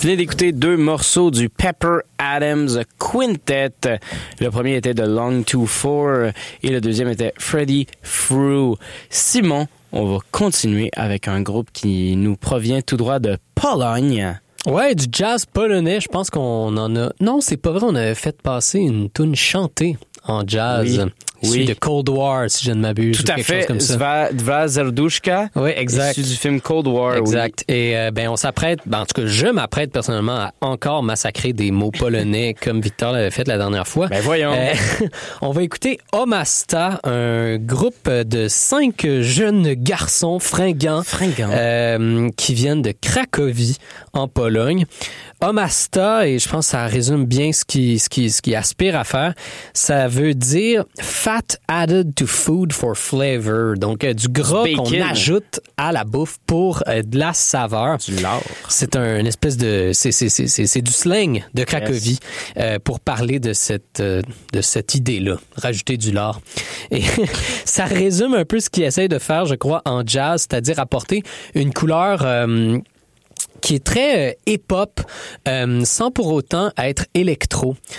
venez d'écouter 2 morceaux du Pepper Adams Quintet. Le premier était de Long 2-4 et le deuxième était Freddie Frew. Simon, on va continuer avec un groupe qui nous provient tout droit de Pologne. Ouais, du jazz polonais. Je pense qu'on en a... Non, c'est pas vrai. On avait fait passer une toune chantée en jazz. Oui. De Cold War, si je ne m'abuse. Tout à fait. Dva Serduszka. Oui, exact. Issu du film Cold War. Exact. Oui. Et on s'apprête, en tout cas, je m'apprête personnellement à encore massacrer des mots polonais comme Victor l'avait fait la dernière fois. Ben voyons. On va écouter Omasta, un groupe de 5 jeunes garçons fringants. Qui viennent de Cracovie, en Pologne. Omasta, et je pense que ça résume bien ce qui aspire à faire, ça veut dire fat added to food for flavor. Donc, du gras qu'on ajoute à la bouffe pour de la saveur. Du lard. C'est un espèce de... C'est du slang de Cracovie pour parler de cette idée-là. Rajouter du lard. Et ça résume un peu ce qu'ils essayent de faire, je crois, en jazz, c'est-à-dire apporter une couleur... qui est très hip-hop, sans pour autant être électro.